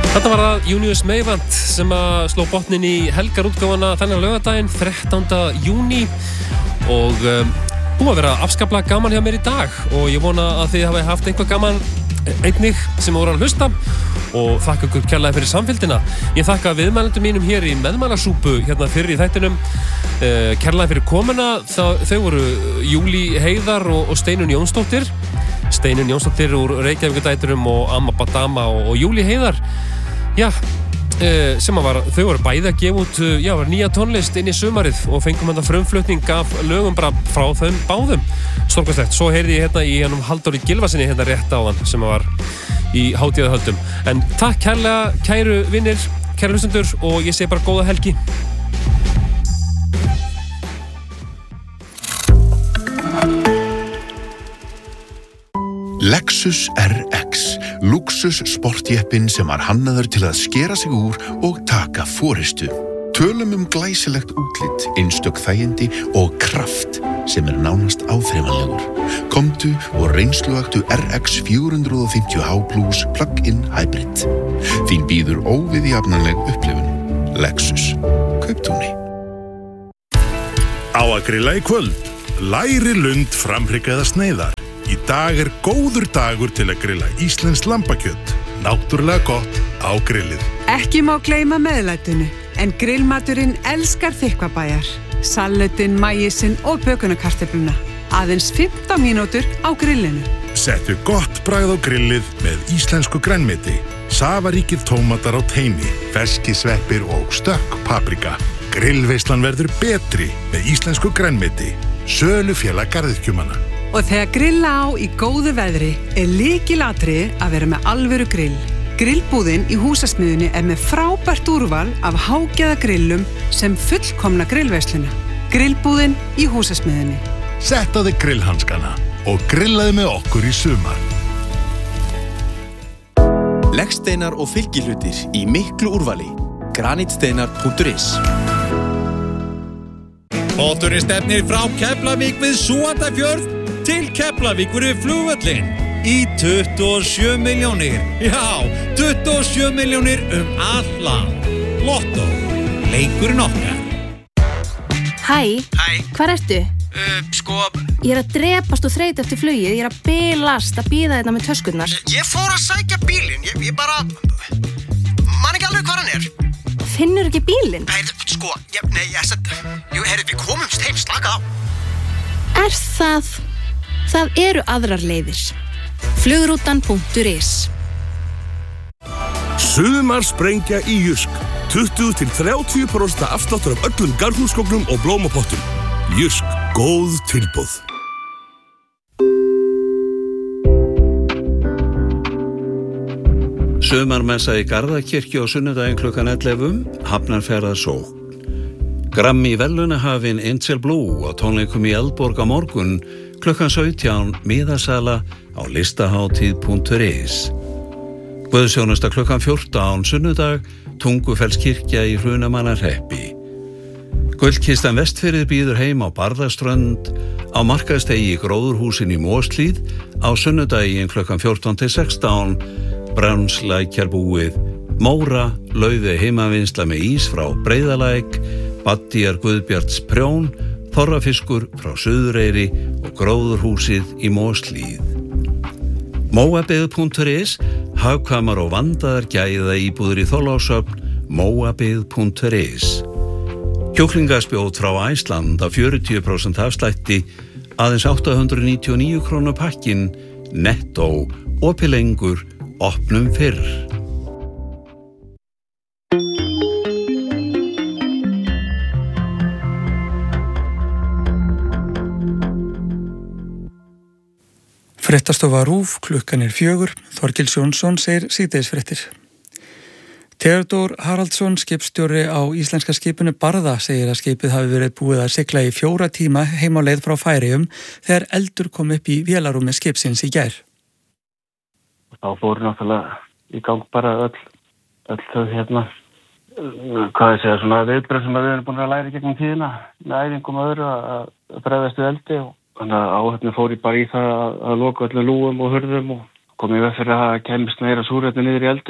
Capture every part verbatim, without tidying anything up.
Þetta var það Junius Meyvant sem að sló botnin í helgarútgáfuna þennan laugardaginn þrettánda júní og um, búið að vera afskaplega gaman hjá mér í dag og ég vona að þið hafi haft eitthvað gaman einnig sem voru að hlusta og þakka ykkur kærlega fyrir samfylgdina. Ég þakka viðmælendum mínum hér í meðmælasúpu hérna fyrir í þættinum uh, kærlega fyrir komuna. Þa, þau voru Júlí Heiðar og, og Steinunn Jónsdóttir Steinunn Jónsdóttir úr Reykjavíkudæturum og Amma Badama og, og Júlí Heiðar já, uh, sem að var þau voru bæði að gefa út uh, já, var nýja tónlist inn í sumarið og fengum þetta frumflutning af lögum bara frá þeim báðum stórkostlegt. Svo heyrði ég hérna í hennum Halldóri Gylfasyni hérna rétt áðan sem var í hátíðahöldum. En takk kærlega, kæru vinnir, kæru hlustendur og ég segi bara góða helgi. Lexus R X, luxus sportjeppinn sem var hannaður til að skera sig úr og taka forystu. Tölum um glæsilegt útlit, einstök þægindi og kraft sem er nánast áþreifanlegur. Komdu og reynsluaktu R X fjögur hundruð fimmtíu H plus plug-in hybrid. Þín býður óviðjafnanleg upplifun. Lexus. Kauptúni. Á að grilla í kvöld. Læri lund framhryggaða sneiðar. Í dag er góður dagur til að grilla íslenskt lambakjöt. Náttúrulega gott á grillið. Ekki má gleyma meðlætinu, en grillmaturinn elskar þykkvabæjar. Salatinn, maísinn og bökunarkartöfluna. Aðeins fimmtán mínútur á grillinu. Settu gott bragð á grillið með íslensku grænmeti. Safaríkir tómatar á teini, ferskisveppir og stökk paprika. Grillveislan verður betri með íslensku grænmeti. Sölufélag garðyrkjumanna. Og þegar grilla á í góðu veðri er lykilatriði að vera með alvöru grill. Grillbúðin í húsasmiðjunni er með frábært úrval af hágæða grillum sem fullkomna grillveisluna. Grillbúðin í húsasmiðjunni. Sett á þig grillhanskana og grillaði með okkur í sumar. Leggsteinar og fylgihlutir í miklu úrvali. granitsteinar punktur is Potturinn stefnir frá Keflavík við Súgandafjörð til Keflavíkur við flugvöllinn í tuttugu og sjö milljónir. Já, tuttugu og sjö milljónir um allt land. Lotto, leikurinn okkar. Hæ, Hæ, hvar ertu? uh, sko, Ég er að drepast og þreyta eftir flugið, ég er að bilast að bíða þetta með töskurnar. ég fór að sækja bílinn, ég, ég bara, man ekki alveg hvað hann er. Finnur ekki bílinn? Nei, sko, ég, nei, ég sett, jú, herri, við komumst heim, slakað á. Er það? Það eru aðrar leiðir. Flugrútan punktur is Sumarsprengja í Jysk. tuttugu til þrjátíu prósent afsláttur af öllum garðhúsgögnum og blómapottum. Jysk, góð tilboð. Sumarmessa í Garðakirkju á sunnudaginn klukkan ellefu, Hafnarfjarðar sókn. Grammy verðlaunahafinn Angel Blue á tónleikum í Eldborg á morgun klukkan sautján, miðasala á listahátíð punktur is. Guðsjónusta klukkan fjórtán, sunnudag, Tungufellskirkja í Hrunamannahreppi. Gullkistan Vestfirðir býður heim á Barðaströnd á markaðsdegi í Gróðurhúsin í Moshlíð á sunnudaginn klukkan fjórtán til sextán, Brjánslækjarbúið, Móra, Laufey heimavinnsla með ís frá Breiðalæk, Baddíjar Guðbjarts Prjón, Þorrafiskur frá Suðureyri og Gróðurhúsið í Moshlíð. Móabyggð punktur is, hagkvæmar og vandaðar gæða íbúðir í Þorlákshöfn, móabyggð punktur is. Kjúklingaspjót frá Æsland af fjörutíu prósent afslætti, aðeins átta hundruð níutíu og níu krónur pakkin, nettó, opið lengur, opnum fyrr. Fréttastofa RÚV, klukkan er fjögur, Þorgils Jónsson segir síðdegisfréttir. Theodór Haraldsson, skipstjóri á íslenska skipinu Barða, segir að skipið hafi verið búið að sigla í fjóra tíma heim á leið frá Færeyjum þegar eldur kom upp í vélarúmi skipsins í gær. Þá fóru náttúrulega í gang bara öll, öll þau hérna, hvað ég segja, svona viðbrögð sem við erum búin að læra gegnum tíðina með æfingum og öðru að, að bregðast við eldi og þannig að áhöfnin fór ég bara í það að, að loka öllum lúgum og hurðum og komið við fyrir að það kemist meira súrefni niður í eldin.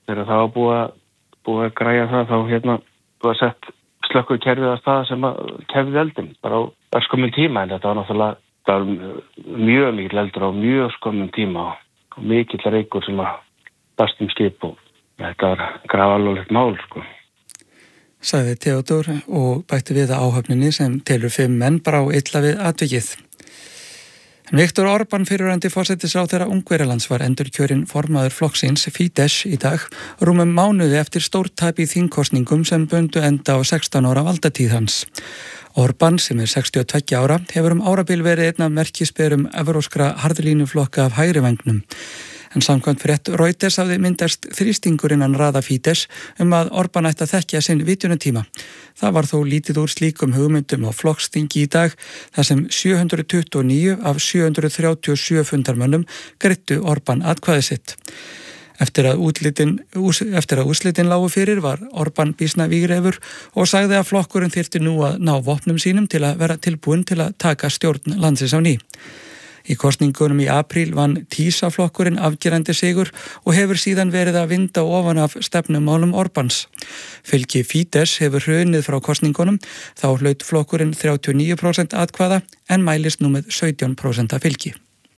þegar það var búið að, búið að græja það, þá hérna búið að sett slökku kerfið að stað sem að kefði eldin, bara á örskömmun tíma, en þetta var náttúrulega, það var mjög mikil eldur á mjög skömmun tíma og mikill reykur sem að bast um skip og þetta var grafalvarlegt mál, sko. Sagði Theodór og bætti við að áhöfninni sem telur fimm menn bara á illa við atvikið. Viktor Orbán fyrrverandi forsætisráðherra Ungverjalands var endurkjörinn formaður flokksins Fidesz í dag, rúmum mánuði eftir stórtap í þingkosningum sem bundu enda á sextán ára valdatíð hans. Orbán, sem er sextíu og tveggja ára, hefur um árabil verið einn af merkisberum evróskra harðlínuflokka af hægri vangnum. En samkvæmt frétt Reuters hafði myndast þrýstingur innan raða Fidesz um að Orbán ætti að þekkja sinn vitjunatíma. Það var þó lítið úr slíkum hugmyndum á flokksþingi í dag, þar sem sjö hundruð tuttugu og níu af sjö hundruð þrjátíu og sjö fundarmönnum greiddu Orbán atkvæði sitt. Eftir að, útlitin, ús, eftir að úslitin lágu fyrir var Orbán býsna vígrefur og sagði að flokkurinn þyrfti nú að ná vopnum sínum til að vera tilbúin til að taka stjórn landsins á ný. Í kosningunum í apríl vann TISA-flokkurinn afgerandi sigur og hefur síðan verið að vinda ofan af stefnumálum Orbáns. Fylgi Fidesz hefur hrunið frá kosningunum, þá hlaut flokkurinn þrjátíu og níu prósent atkvæða en mælist nú með sautján prósent fylgi.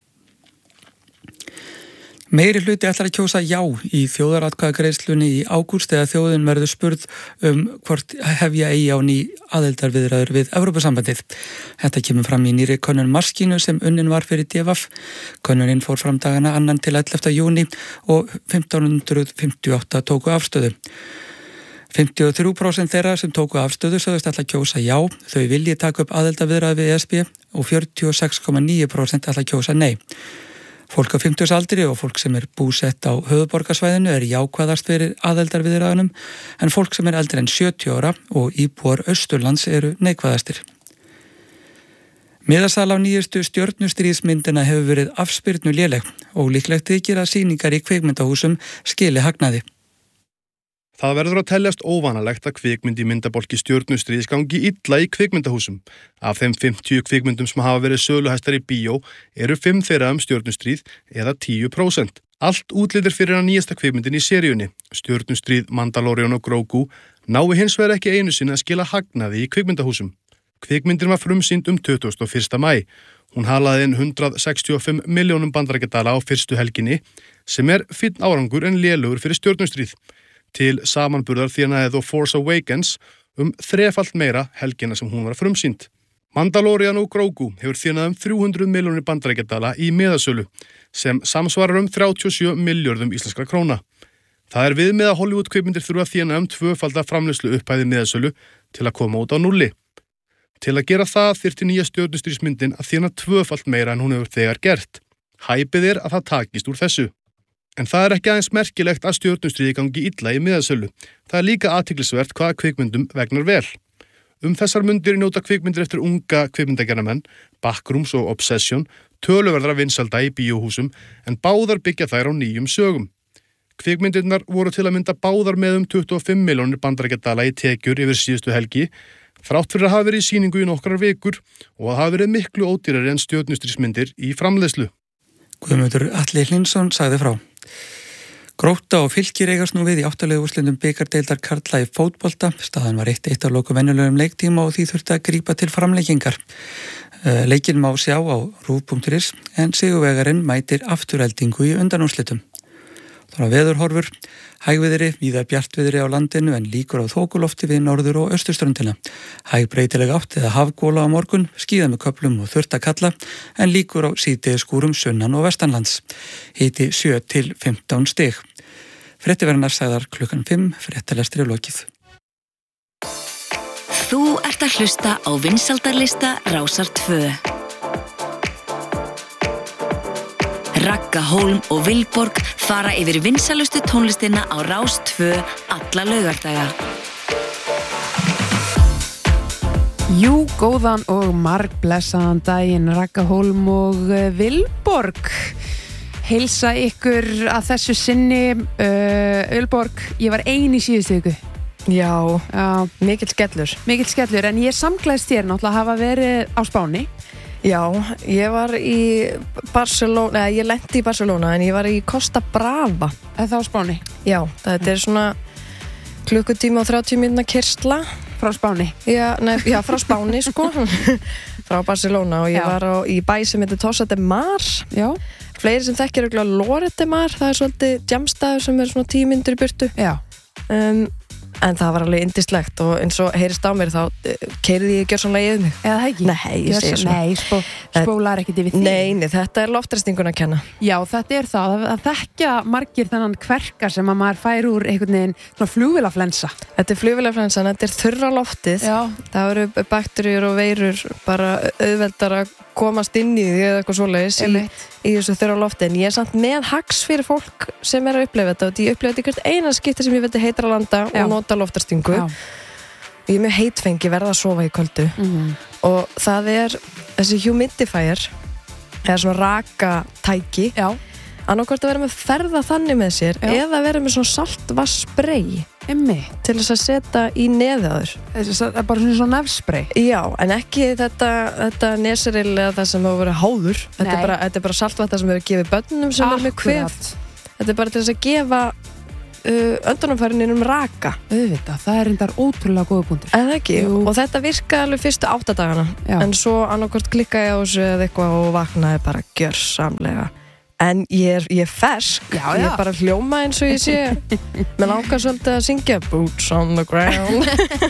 Meiri hluti ætlar að kjósa já í þjóðaratkvæðagreiðslunni í ágúst þegar þjóðin verður spurð um hvort hefja eigi á ný aðildarviðræður við Evrópusambandið. Þetta kemur fram í nýri könnun Maskínu sem unnin var fyrir D V. Könnunin fór fram dagana annan til ellefta júní og fimmtán hundruð fimmtíu og átta tóku afstöðu. fimmtíu og þrjú prósent þeirra sem tóku afstöðu sögðust ætla að kjósa já, þau vilji taka upp aðildarviðræður við E S B og fjörutíu og sex komma níu prósent ætla að kjósa nei. Fólk á fimmtugsaldri og fólk sem er búsett á höfuðborgarsvæðinu er jákvæðast fyrir aðildarviðræðunum en fólk sem er eldri en sjötíu ára og íbúar Austurlands eru neikvæðastir. Miðasala á nýjustu stjörnustríðsmyndina hefur verið afspyrnu léleg og líklegt þykir að sýningar í kvikmyndahúsum skili hagnaði. Það verður að teljast óvanalegt að kvikmynd í myndabálki stjörnustríðs gangi illa í kvikmyndahúsum. Af þeim fimmtíu kvikmyndum sem hafa verið söluhæstar í bíó eru fimm þeirra um stjörnustríð eða tíu prósent. Allt útlitir fyrir að nýjasta kvikmyndin í seríunni, Stjörnustríð, Mandalorian og Grogu, nái hins vegar ekki einu sinni að skila hagnaði í kvikmyndahúsum. Kvikmyndin var frumsýnd um tuttugasta og fyrsta maí. Hún halaði inn hundrað sextíu og fimm milljónum bandaríkjadala á fyrstu helginni, sem er fínn árangur en lélugur fyrir stjörnustríð. Til samanburðar þénaði The Force Awakens um þrefalt meira helgina sem hún var frumsýnd. Mandalorian og Grogu hefur þénað um þrjú hundruð milljónir bandaríkjadala í miðasölu, sem samsvarar um þrjátíu og sjö milljörðum íslenskra króna. Það er viðmið að Hollywood kvikmyndir þurfa að þéna um tvöfalda framleiðslu upphæði miðasölu til að koma út á nulli. Til að gera það þyrfti nýja stjörnustríðsmyndin að þéna tvöfalt meira en hún hefur þegar gert. Hæpið er að það takist úr þessu. En það er ekki aðeins merkilegt að stjörnustríði gangi illa í miðasölu. Það er líka athyglisvert hvaða kvikmyndum vegnar vel. Um þessar mundir njóta kvikmyndir eftir unga kvikmyndagerðarmenn, Backrooms og Obsession, töluverðra vinsalda í bíóhúsum, en báðar byggja þær á nýjum sögum. Kvikmyndirnar voru til að mynda báðar með um tuttugu og fimm milljónir bandaríkjadala í tekjur yfir síðustu helgi, þrátt fyrir að hafa verið í sýningu í nokkrar vikur og að hafa verið miklu ódýrari en stjörnustríðsmyndir í framleiðslu. Guðmundur Atli Hlinsson sagði frá. Grótta og Fylkir eigast nú við í áttalegu úrslendum bikardeildar karla í fótbolta. Staðan var eitt eitt á lokum venjulegum leiktíma og því þurfti að grípa til framleikingar. Leikinn má sjá á rúv punktur is en sigurvegarinn mætir aftureldingu í undanúrslitum. Það var veðurhorfur, hægviðri, víða bjartviðri á landinu en líkur á þokulofti við norður- og austurströndina. Hæg breytileg átt eða hafgóla á morgun, skíða með köflum og þurrt að kalla en líkur á síðdegisskúrum sunnan og vestanlands. Hiti sjö til fimmtán stig. Fréttiverðarnar sagðar klukkan fimm, fréttalestri lokið. Þú ert að hlusta á vinsældarlista Rásar tvö. Ragga Hólm og Vilborg fara yfir vinsælustu tónlistina á Rás tvö alla laugardaga. Jú, góðan og margblessaðan daginn, Ragga Hólm og Vilborg. Heilsa ykkur að þessu sinni. uh, Vilborg, ég var ein í síðustu viku. Já, Já, mikill skellur. Mikill skellur, en ég samglaðist þér náttúrulega að hafa verið á Spáni. Já, ég var í Barcelona, eða ég lenti í Barcelona en ég var í Costa Brava. Eða það á Spáni? Já, þetta er svona klukkutíma og þrjátíu mínútna keyrsla frá Spáni. Já, nei, já frá Spáni sko. Frá Barcelona og ég Já. var á, í bæ sem heitir Tossa de Mar. Já. Fleiri sem þekkir örugglega Lloret de Mar, það er svolítið jamstaður sem er svona tíu mínútur í burtu. Já. Um, en það var alveg yndislegt og eins og heyrist á mér þá keyrði ég gjörsamlega yfir mig. Eða það ekki? Nei, ég segi svona. Nei, spó, spólar ekkert yfir því. Nei, nei, þetta er loftræstingun að kenna. Já, þetta er það, að þekkja margir þennan kverka sem að maður fær úr einhvern veginn svona flugvélaflensa. Þetta er flugvélaflensan, þetta er þurra loftið. Já. Það eru bakteríur og veirur bara auðveldar að komast inn í því eða eitthvað svoleiðis í, í þessu þurra lofti. En ég er samt með hags fyrir fólk sem er að upplifa þetta og ég upplifa þetta hvert eina skipti sem ég veit heitra landa Já. og nota loftarstingu. Já. Ég er með heitfengi, verða að sofa í kvöldu mm. og það er þessi humidifier eða svona raka tæki annarkvort að vera með ferða þannig með sér Já. Eða vera með svona saltvassspray til þess að setja í neðaður. Það er bara svona svona nefspray? Já, en ekki þetta, þetta neseril eða það sem hefur verið háður. Þetta er, bara, þetta er bara saltvatn sem hefur gefið börnum sem er með kvef. Þetta er bara til þess að gefa uh, öndunumfærinum raka. Auðvitað, það er reyndar ótrúlega góða punktur. En ekki, Jú. Og þetta virkaði alveg fyrstu áttadagana. Já. En svo annarkvort klikkaði ég á þessu eða eitthvað og vaknaði bara gjörsamlega. En ég er, ég er fersk, já, já. Ég er bara hljóma eins og ég sé. Mér langar svolítið að syngja Boots on the ground.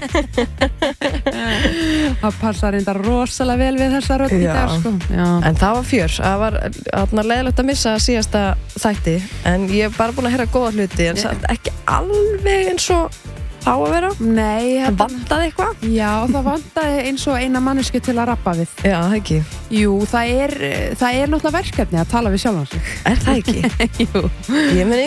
Það passar reyndar rosalega vel við þessa rödd í dag sko. Já. En það var fjör, það var þarna leiðilegt að missa síðasta þætti. En ég er bara búin að heyra góða hluti en samt ekki alveg eins og á að vera. Nei, það vantaði eitthvað. Já, það vantaði eins og eina manneski til að rappa við. Já, það ekki. Jú, það er, það er náttúrulega verkefni að tala við sjálfan sig. Er það ekki? Jú. Ég meni